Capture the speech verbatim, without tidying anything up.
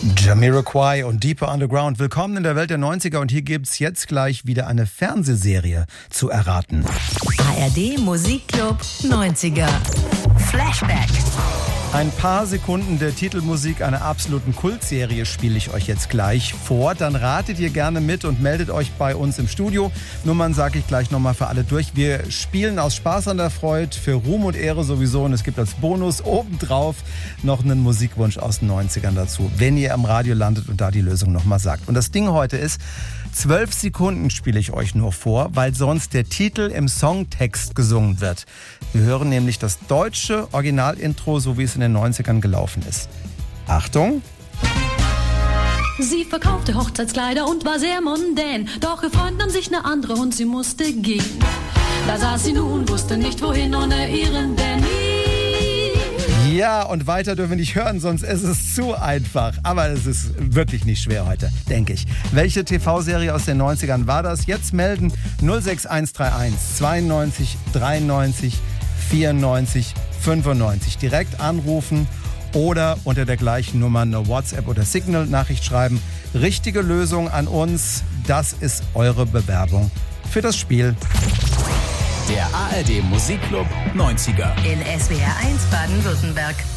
Jamiroquai und Deeper Underground. Willkommen in der Welt der neunziger und hier gibt's jetzt gleich wieder eine Fernsehserie zu erraten. A R D Musikclub neunziger. Flashback. Ein paar Sekunden der Titelmusik einer absoluten Kultserie spiele ich euch jetzt gleich vor. Dann ratet ihr gerne mit und meldet euch bei uns im Studio. Nummern sage ich gleich nochmal für alle durch. Wir spielen aus Spaß an der Freude, für Ruhm und Ehre sowieso. Und es gibt als Bonus obendrauf noch einen Musikwunsch aus den neunzigern dazu, wenn ihr am Radio landet und da die Lösung nochmal sagt. Und das Ding heute ist, zwölf Sekunden spiele ich euch nur vor, weil sonst der Titel im Songtext gesungen wird. Wir hören nämlich das deutsche Originalintro, so wie es in den neunzigern gelaufen ist. Achtung! Sie verkaufte Hochzeitskleider und war sehr mondän. Doch ihr Freund nahm sich eine andere und sie musste gehen. Da saß sie nun, wusste nicht wohin ohne ihren Danny. Ja, und weiter dürfen wir nicht hören, sonst ist es zu einfach. Aber es ist wirklich nicht schwer heute, denke ich. Welche T V-Serie aus den neunzigern war das? Jetzt melden null sechs eins drei eins zweiundneunzig dreiundneunzig vierundneunzig fünfundneunzig. Direkt anrufen oder unter der gleichen Nummer eine WhatsApp- oder Signal-Nachricht schreiben. Richtige Lösung an uns, das ist eure Bewerbung für das Spiel. Der A R D Musikclub neunziger. In S W R eins Baden-Württemberg.